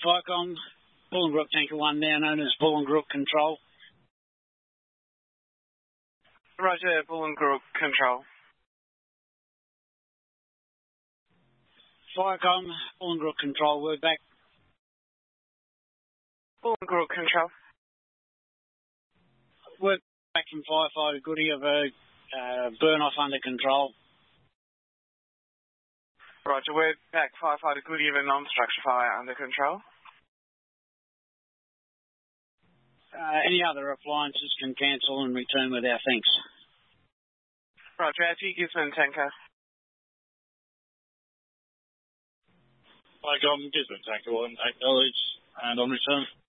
FICOM, Bullingbrook Tanker 1, now known as Bullingbrook Control. Roger, Bullingbrook Control. FICOM, Bullingbrook Control, we're back. Bullingbrook Control. We're back from firefighter Goody of a burn-off under control. Roger, we're back firefighter Goody of a non-structure fire under control. Any other appliances can cancel and return with our thanks. Roger, RT Gisborne Tanker. FICOM, Gisborne Tanker 1, acknowledge and on return.